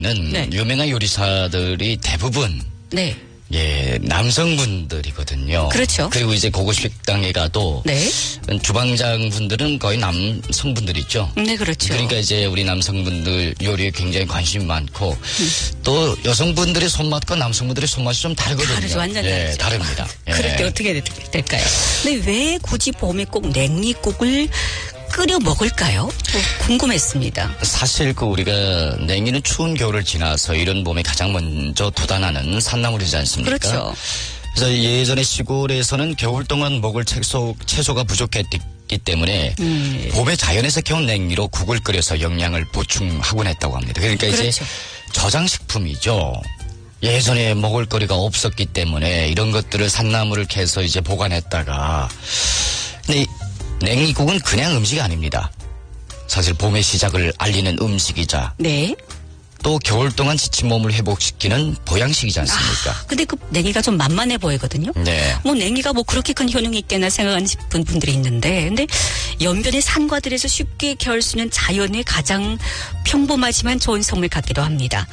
네. 유명한 요리사들이 대부분 네. 예, 남성분들이거든요. 그렇죠. 그리고 이제 고급 식당에 가도 네. 주방장 분들은 거의 남성분들이죠. 네, 그렇죠. 그러니까 이제 우리 남성분들 요리에 굉장히 관심이 많고 또 여성분들의 손맛과 남성분들의 손맛이 좀 다르거든요. 다르죠. 완전 다르죠. 다릅니다. 그럴 때 어떻게 될까요? 근데 왜 굳이 봄에 꼭 냉이국을 끓여 먹을까요? 궁금했습니다. 사실 우리가 냉이는 추운 겨울을 지나서 이런 봄에 가장 먼저 돋아나는 산나물이지 않습니까? 그렇죠. 그래서 예전에 시골에서는 겨울 동안 먹을 채소가 부족했기 때문에 봄에 자연에서 캐온 냉이로 국을 끓여서 영양을 보충하곤 했다고 합니다. 그러니까 그렇죠. 이제 저장식품이죠. 예전에 먹을 거리가 없었기 때문에 이런 것들을 산나물을 캐서 이제 보관했다가 근데 냉이국은 그냥 음식이 아닙니다. 사실 봄의 시작을 알리는 음식이자 네. 또 겨울 동안 지친 몸을 회복시키는 보양식이지 않습니까? 근데 그 냉이가 좀 만만해 보이거든요. 네. 뭐 냉이가 뭐 그렇게 큰 효능이 있겠나 생각하는 분들이 있는데, 근데 연변의 산과들에서 쉽게 겨울 수 있는 자연의 가장 평범하지만 좋은 선물 같기도 합니다.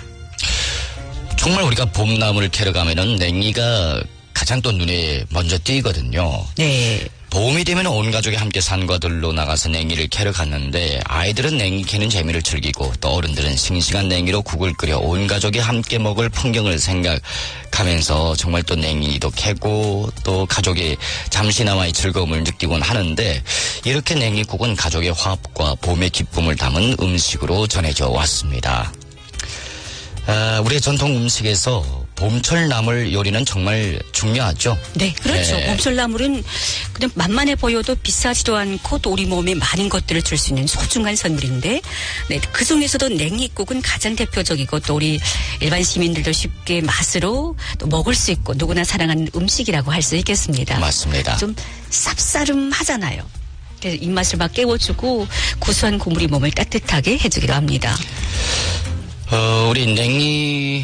정말 우리가 봄나무를 캐러 가면은 냉이가 가장 또 눈에 먼저 띄거든요. 네. 봄이 되면 온 가족이 함께 산과들로 나가서 냉이를 캐러 갔는데 아이들은 냉이 캐는 재미를 즐기고 또 어른들은 싱싱한 냉이로 국을 끓여 온 가족이 함께 먹을 풍경을 생각하면서 정말 또 냉이도 캐고 또 가족이 잠시나마의 즐거움을 느끼곤 하는데 이렇게 냉이국은 가족의 화합과 봄의 기쁨을 담은 음식으로 전해져 왔습니다. 우리의 전통 음식에서 봄철 나물 요리는 정말 중요하죠. 네, 그렇죠. 네. 봄철 나물은 그냥 만만해 보여도 비싸지도 않고 또 우리 몸에 많은 것들을 줄 수 있는 소중한 선물인데, 네, 그 중에서도 냉이국은 가장 대표적이고 또 우리 일반 시민들도 쉽게 맛으로 또 먹을 수 있고 누구나 사랑하는 음식이라고 할 수 있겠습니다. 맞습니다. 좀 쌉싸름하잖아요. 그래서 입맛을 막 깨워주고 구수한 국물이 몸을 따뜻하게 해주기도 합니다. 우리 냉이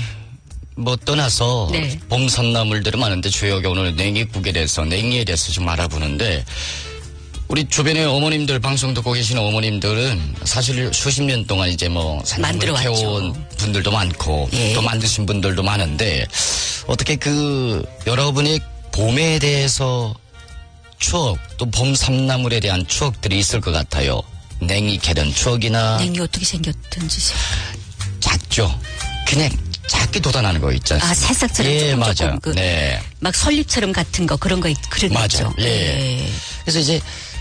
떠나서 네. 봄 산나물들은 많은데 주요가 오늘 냉이국에 대해서 냉이에 대해서 좀 알아보는데 우리 주변에 어머님들 방송 듣고 계시는 어머님들은 사실 수십 년 동안 이제 산나물 캐온 분들도 많고 예. 또 만드신 분들도 많은데 어떻게 여러분의 봄에 대해서 추억 또 봄 산나물에 대한 추억들이 있을 것 같아요. 냉이 캐던 추억이나 냉이 어떻게 생겼던지. 작죠. 그냥 작게 돋아나는 거 있지 않습니까? 새싹처럼 예, 조금 맞아요. 네. 막 설립처럼 같은 거 그런 거 그러겠죠. 맞아요. 예. 네. 그래서 이제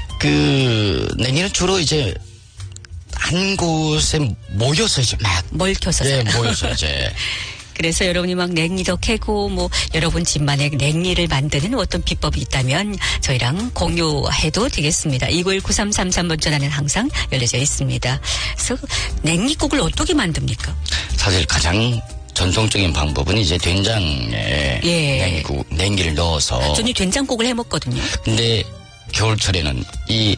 냉이는 주로 이제 한 곳에 모여서 이제 막 멀켜서. 예, 모여서 이제. 그래서 여러분이 막 냉이도 캐고 여러분 집만의 냉이를 만드는 어떤 비법이 있다면 저희랑 공유해도 되겠습니다. 299333번 전화는 항상 열려져 있습니다. 그래서 냉이국을 어떻게 만듭니까? 사실 가장 전통적인 방법은 이제 된장에 예. 냉이를 넣어서. 저는 된장국을 해 먹거든요. 근데 겨울철에는 이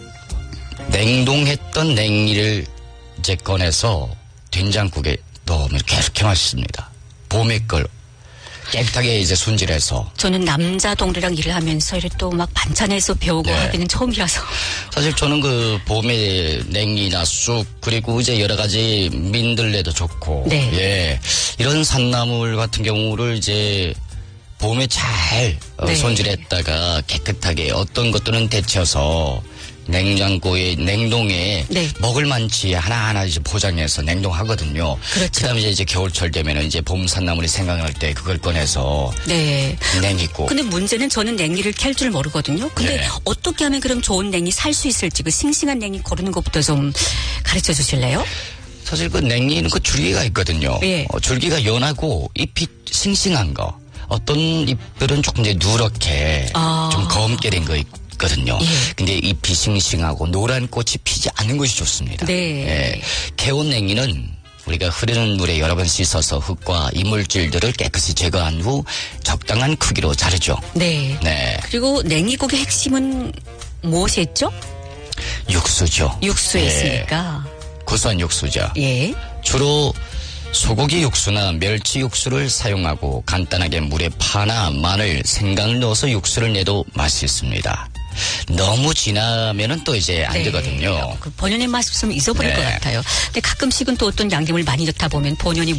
냉동했던 냉이를 이제 꺼내서 된장국에 넣으면 그렇게 맛있습니다. 봄의 걸 깨끗하게 이제 손질해서. 저는 남자 동료랑 일을 하면서 이렇게 또 막 반찬에서 배우고 네. 하기는 처음이라서. 사실 저는 봄에 냉이나 쑥 그리고 이제 여러 가지 민들레도 좋고. 네. 예. 이런 산나물 같은 경우를 이제 봄에 잘 네. 손질했다가 깨끗하게 어떤 것들은 데쳐서 냉장고에 냉동에 네. 먹을 만치 하나하나 이제 포장해서 냉동하거든요. 그렇죠. 그다음에 이제 겨울철 되면은 이제 봄 산나물이 생각날 때 그걸 꺼내서 네. 냉이국. 근데 문제는 저는 냉이를 캘 줄 모르거든요. 근데 네. 어떻게 하면 그럼 좋은 냉이 살 수 있을지 싱싱한 냉이 고르는 것부터 좀 가르쳐 주실래요? 사실 냉이는 줄기가 있거든요. 예. 줄기가 연하고 잎이 싱싱한 거. 어떤 잎들은 조금 이제 누렇게 좀 검게 된 거 있거든요. 예. 근데 잎이 싱싱하고 노란 꽃이 피지 않는 것이 좋습니다. 네. 예. 캐온 냉이는 우리가 흐르는 물에 여러 번 씻어서 흙과 이물질들을 깨끗이 제거한 후 적당한 크기로 자르죠. 네. 네. 그리고 냉이국의 핵심은 무엇이었죠? 육수죠. 육수에 예. 있으니까. 구수한 육수죠. 예. 주로 소고기 육수나 멸치 육수를 사용하고 간단하게 물에 파나 마늘, 생강을 넣어서 육수를 내도 맛이 있습니다. 너무 진하면은 또 이제 안 되거든요. 본연의 맛을 좀 잊어버릴 네. 것 같아요. 근데 가끔씩은 또 어떤 양념을 많이 넣다 보면 본연이